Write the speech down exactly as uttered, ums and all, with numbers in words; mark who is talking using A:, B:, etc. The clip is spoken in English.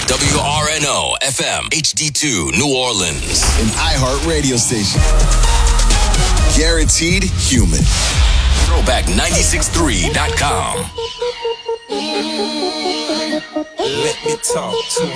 A: W R N O F M H D two New Orleans.
B: An iHeart radio station. Guaranteed human.
A: throwback nine six three dot com.
C: Let me talk to